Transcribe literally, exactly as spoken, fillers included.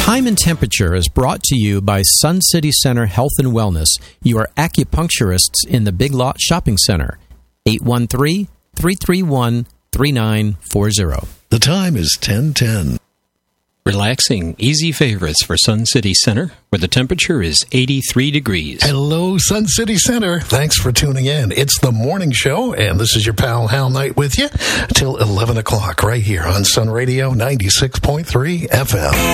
Time and Temperature is brought to you by Sun City Center Health and Wellness, your acupuncturists in the Big Lot Shopping Center. eight one three, three three one, three nine four zero. The time is ten ten. Relaxing, easy favorites for Sun City Center, where the temperature is eighty-three degrees. Hello, Sun City Center. Thanks for tuning in. It's the morning show, and this is your pal Hal Knight with you till eleven o'clock right here on Sun Radio ninety-six point three F M.